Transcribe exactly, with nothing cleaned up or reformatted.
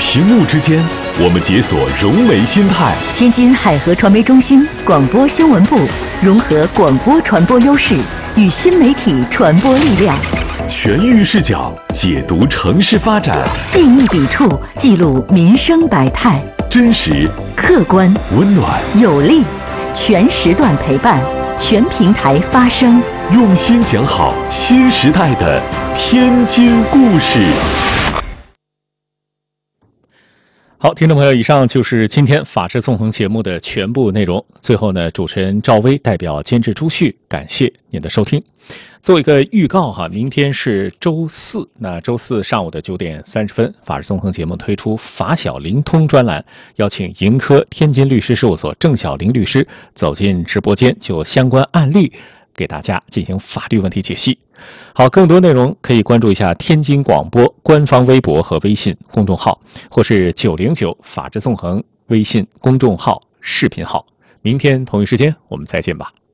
屏幕之间，我们解锁融媒心态。 天津海河传媒中心广播新闻部融合广播传播优势与新媒体传播力量， 全域视角解读城市发展， 细腻笔触记录民生百态， 真实、 客观、 温暖、 有力，全时段陪伴，全平台发声， 用心讲好新时代的天津故事。 好，听众朋友，以上就是今天《法治纵横》节目的全部内容。最后呢，主持人赵薇代表监制朱旭，感谢您的收听。做一个预告哈，明天是周四，那周四上午的九点三十分，《法治纵横》节目推出法小灵通专栏，邀请盈科天津律师事务所郑晓玲律师走进直播间，就相关案例给大家进行法律问题解析。好，更多内容可以关注一下天津广播官方微博和微信公众号，或是九零九法治纵横微信公众号视频号。明天同一时间我们再见吧。